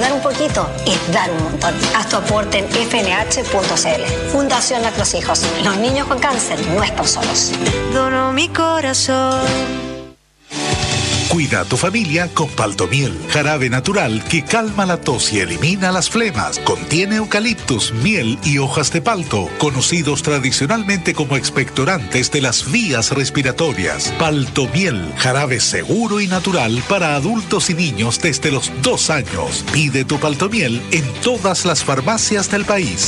Ayudar un poquito es dar un montón. Haz tu aporte en fnh.cl. Fundación Nuestros Hijos. Los niños con cáncer no están solos. Dono mi corazón. Cuida a tu familia con Paltomiel, jarabe natural que calma la tos y elimina las flemas. Contiene eucaliptus, miel y hojas de palto, conocidos tradicionalmente como expectorantes de las vías respiratorias. Paltomiel, jarabe seguro y natural para adultos y niños desde los 2 años. Pide tu Paltomiel en todas las farmacias del país.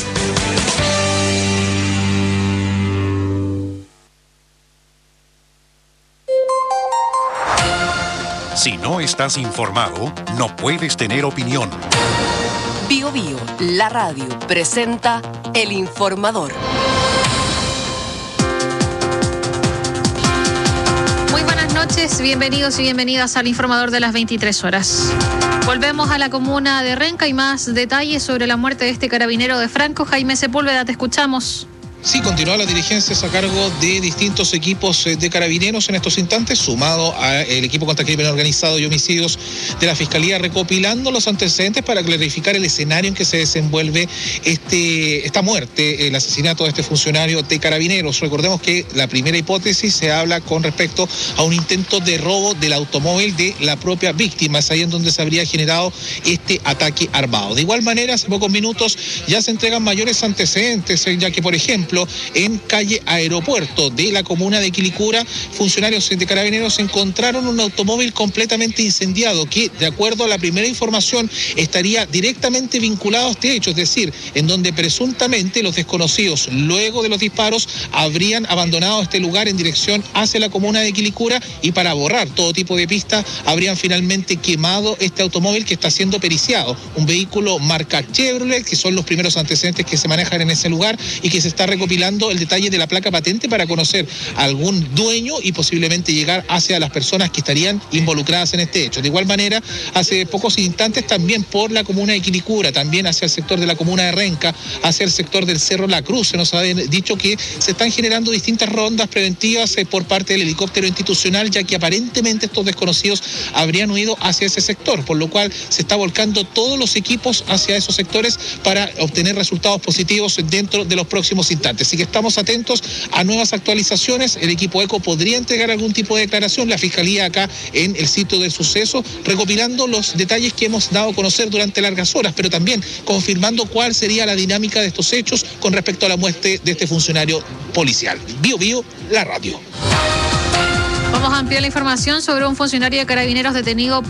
Si no estás informado, no puedes tener opinión. Bio Bio, la radio, presenta El Informador. Muy buenas noches, bienvenidos y bienvenidas al Informador de las 23 horas. Volvemos a la comuna de Renca y más detalles sobre la muerte de este carabinero de Franco. Jaime Sepúlveda, te escuchamos. Sí, continúa las diligencias a cargo de distintos equipos de carabineros en estos instantes, sumado al equipo contra el crimen organizado y homicidios de la Fiscalía, recopilando los antecedentes para clarificar el escenario en que se desenvuelve esta muerte, el asesinato de este funcionario de carabineros. Recordemos que la primera hipótesis se habla con respecto a un intento de robo del automóvil de la propia víctima. Es ahí en donde se habría generado este ataque armado. De igual manera, hace pocos minutos ya se entregan mayores antecedentes, ya que, por ejemplo, en calle Aeropuerto de la comuna de Quilicura, funcionarios de carabineros encontraron un automóvil completamente incendiado que, de acuerdo a la primera información, estaría directamente vinculado a este hecho, es decir, en donde presuntamente los desconocidos, luego de los disparos, habrían abandonado este lugar en dirección hacia la comuna de Quilicura y, para borrar todo tipo de pista, habrían finalmente quemado este automóvil que está siendo periciado, un vehículo marca Chevrolet, que son los primeros antecedentes que se manejan en ese lugar y que se está recopilando el detalle de la placa patente para conocer algún dueño y posiblemente llegar hacia las personas que estarían involucradas en este hecho. De igual manera, hace pocos instantes también por la comuna de Quilicura, también hacia el sector de la comuna de Renca, hacia el sector del Cerro La Cruz, se nos ha dicho que se están generando distintas rondas preventivas por parte del helicóptero institucional, ya que aparentemente estos desconocidos habrían huido hacia ese sector, por lo cual se está volcando todos los equipos hacia esos sectores para obtener resultados positivos dentro de los próximos instantes. Así que estamos atentos a nuevas actualizaciones. El equipo ECO podría entregar algún tipo de declaración, la Fiscalía acá en el sitio del suceso, recopilando los detalles que hemos dado a conocer durante largas horas, pero también confirmando cuál sería la dinámica de estos hechos con respecto a la muerte de este funcionario policial. Bio Bio, la radio. Vamos a ampliar la información sobre un funcionario de carabineros detenido